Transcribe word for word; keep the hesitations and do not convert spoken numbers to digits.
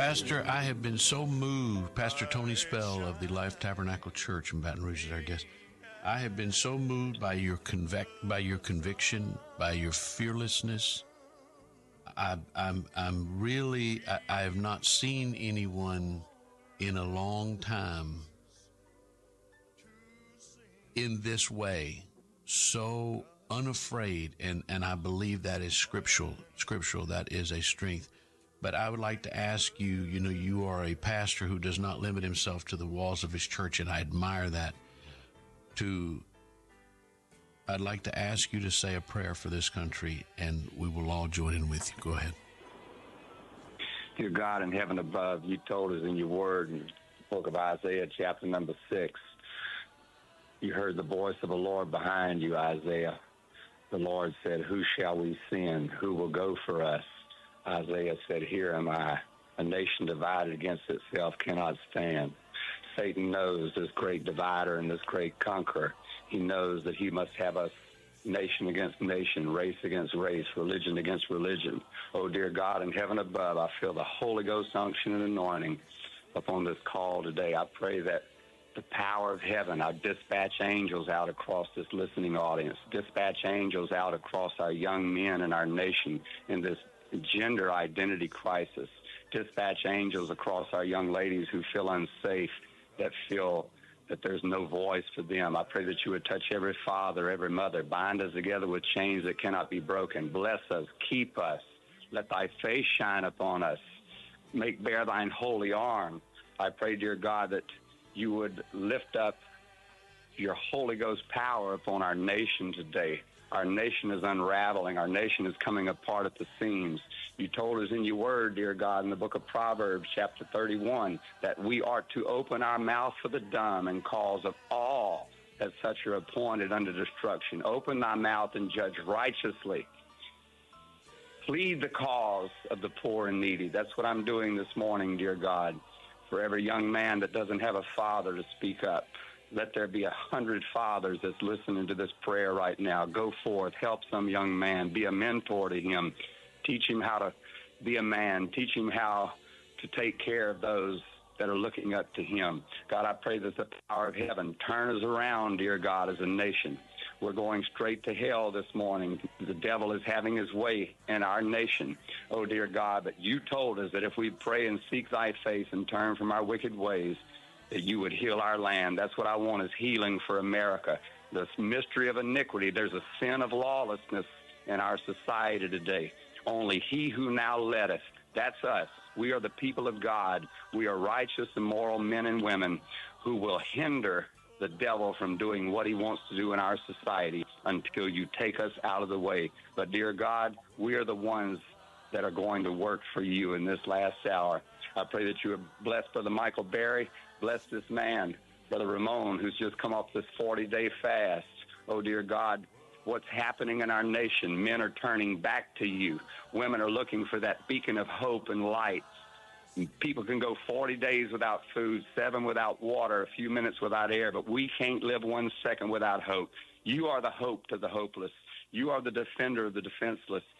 Pastor, I have been so moved. Pastor Tony Spell of the Life Tabernacle Church in Baton Rouge is our guest. I have been so moved by your convic- by your conviction, by your fearlessness. I, I'm I'm really I, I have not seen anyone in a long time in this way, so unafraid, and, and I believe that is scriptural. Scriptural, that is a strength. But I would like to ask you, you know, you are a pastor who does not limit himself to the walls of his church, and I admire that. To, I'd like to ask you to say a prayer for this country, and we will all join in with you. Go ahead. Dear God in heaven above, you told us in your word in the book of Isaiah, chapter number six, you heard the voice of the Lord behind you, Isaiah. The Lord said, who shall we send? Who will go for us? Isaiah said, here am I. A nation divided against itself cannot stand. Satan knows this great divider and this great conqueror. He knows that he must have us nation against nation, race against race, religion against religion. Oh, dear God in heaven above, I feel the Holy Ghost unction and anointing upon this call today. I pray that the power of heaven, I dispatch angels out across this listening audience, dispatch angels out across our young men and our nation in this gender identity crisis, dispatch angels across our young ladies who feel unsafe, that feel that there's no voice for them. I pray that you would touch every father, every mother, bind us together with chains that cannot be broken. Bless us, keep us, let thy face shine upon us, make bare thine holy arm. I pray, dear God, that you would lift up your Holy Ghost power upon our nation today. Our nation is unraveling. Our nation is coming apart at the seams. You told us in your word, dear God, in the book of Proverbs, chapter thirty-one, that we are to open our mouth for the dumb and cause of all that such are appointed unto destruction. Open thy mouth and judge righteously. Plead the cause of the poor and needy. That's what I'm doing this morning, dear God. For every young man that doesn't have a father to speak up, let there be a hundred fathers that's listening to this prayer right now. Go forth, help some young man, be a mentor to him, teach him how to be a man, teach him how to take care of those that are looking up to him. God, I pray that the power of heaven turn us around, dear God, as a nation. We're going straight to hell this morning. The devil is having his way in our nation. Oh, dear God, but you told us that if we pray and seek thy face and turn from our wicked ways, that you would heal our land. That's what I want, is healing for America. This mystery of iniquity, there's a sin of lawlessness in our society today. Only he who now letteth, that's us. We are the people of God. We are righteous and moral men and women who will hinder the devil from doing what he wants to do in our society until you take us out of the way. But, dear God, we are the ones that are going to work for you in this last hour. I pray that you would bless Brother Michael Berry, bless this man, Brother Ramon, who's just come off this forty-day fast. Oh, dear God, what's happening in our nation? Men are turning back to you. Women are looking for that beacon of hope and light. People can go forty days without food, seven without water, a few minutes without air, but we can't live one second without hope. You are the hope to the hopeless. You are the defender of the defenseless.